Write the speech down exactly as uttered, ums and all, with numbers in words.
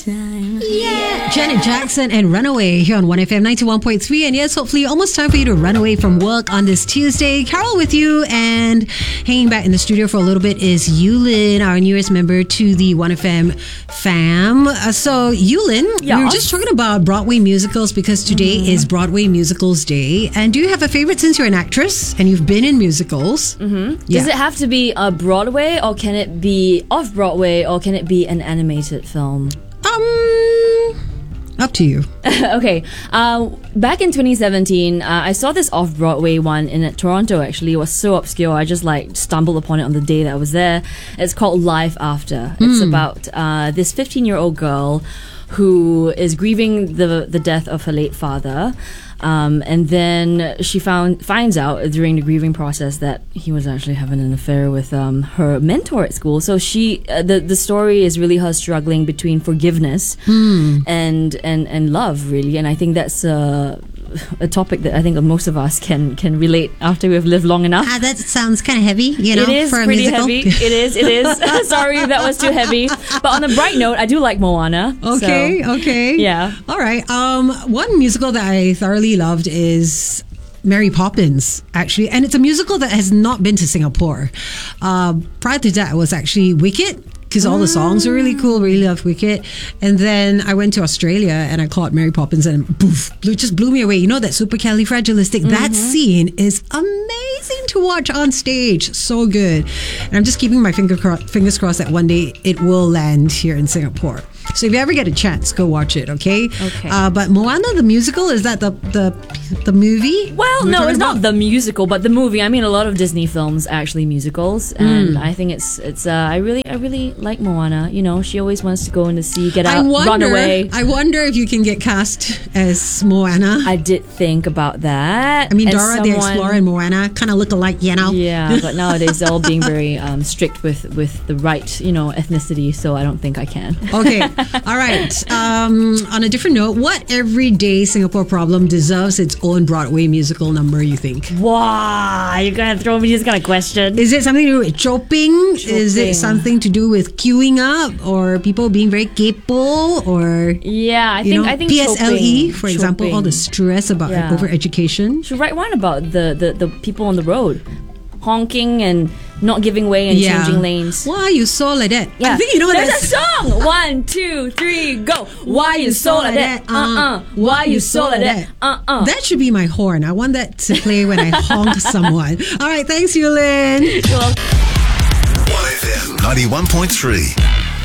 time. Yeah. Janet Jackson and Runaway here on one F M ninety-one point three. And yes, hopefully almost time for you to run away from work on this Tuesday. Carol with you, and hanging back in the studio for a little bit is Yulin, our newest member to the one F M fam. Uh, so Yulin, yes. we were just talking about Broadway musicals because today mm-hmm. is Broadway Musicals Day. And do you have a favorite since you're an actress and you've been in musicals? Mm-hmm. Yeah. Does it have to be a Broadway, or can it be off Broadway, or can it be an animated film? Um, up to you. Okay. Uh, back in twenty seventeen, uh, I saw this off-Broadway one in Toronto, actually. It was so obscure. I just like stumbled upon it on the day that I was there. It's called Life After. Mm. It's about uh, this fifteen-year-old girl who is grieving the the death of her late father. Um, and then she found finds out during the grieving process that he was actually having an affair with um, her mentor at school. So she, uh, the the story is really her struggling between forgiveness mm. and and and love, really. And I think that's uh, a topic that I think most of us can can relate after we've lived long enough. Ah, that sounds kind of heavy, you know, it is for a pretty musical. heavy. It is. It is. Sorry if that was too heavy. But on a bright note, I do like Moana. Okay. So, okay. Yeah. All right. Um, one musical that I thoroughly loved is Mary Poppins, actually, and it's a musical that has not been to Singapore. Uh, prior to that, it was actually Wicked, because all the songs were really cool. Really loved Wicked. And then I went to Australia and I caught Mary Poppins, and poof, blew, just blew me away. You know, that supercalifragilistic, mm-hmm. that scene is amazing to watch on stage. So good. And I'm just keeping my finger cro- fingers crossed that one day it will land here in Singapore. So if you ever get a chance, go watch it, okay? Okay. Uh, but Moana, the musical, is that the the, the movie? Well, no, it's about? not the musical, but the movie. I mean, a lot of Disney films are actually musicals, and mm. I think it's it's. Uh, I really I really like Moana. You know, she always wants to go in the sea, get out, wonder, run away. I wonder if you can get cast as Moana. I did think about that. I mean, and Dora someone, the Explorer and Moana kind of look alike, you know? Yeah, but nowadays they're all being very um, strict with, with the right, you know, ethnicity, so I don't think I can. Okay. All right. Um, on a different note, what everyday Singapore problem deserves its own Broadway musical number, you think? Wow, you're going to throw me this kind of question. Is it something to do with chopping? chopping? Is it something to do with queuing up, or people being very kepo, or yeah, I think you know, I think P S L E, chopping, for example, chopping. all the stress about yeah. over education. Should write one about the, the, the people on the road honking and not giving way and yeah. changing lanes. Why you so like that? Yeah. I think you know There's that's a song. One, two, three, go. Why you so like that? Uh uh. Why you so like that? Uh uh. That should be my horn. I want that to play when I honk someone. All right, thanks, Yulin. You're welcome. one F M ninety-one point three.